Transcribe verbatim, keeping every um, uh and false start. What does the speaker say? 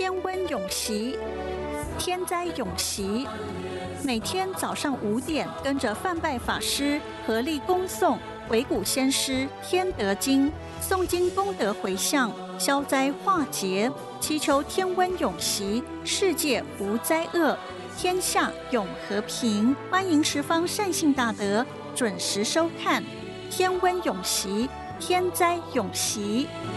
天温永习，天灾永习。每天早上五点，跟着范拜法师合力恭诵鬼谷先师《天德经》，诵经功德回向，消灾化劫，祈求天温永习，世界无灾厄，天下永和平。欢迎十方善信大德准时收看《天温永习，天灾永习》。